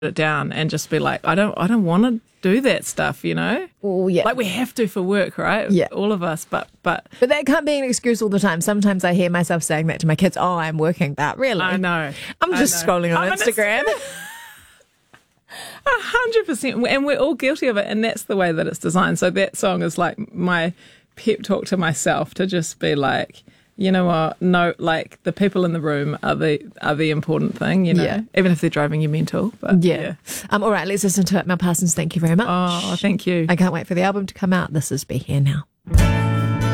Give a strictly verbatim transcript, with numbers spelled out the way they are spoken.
it down and just be like, I don't, I don't want to do that stuff, you know? Oh, yeah. Like we have to for work, right? Yeah. All of us, but, but. But that can't be an excuse all the time. Sometimes I hear myself saying that to my kids. Oh, I'm working, but really. I know. I'm just I know. scrolling on I'm Instagram. A hundred percent. And we're all guilty of it. And that's the way that it's designed. So that song is like my pep talk to myself to just be like, you know what? No, like the people in the room are the are the important thing, you know, Yeah. even if they're driving you mental. But Yeah. yeah. Um, all right, let's listen to it. Mel Parsons, thank you very much. Oh, thank you. I can't wait for the album to come out. This is Be Here Now.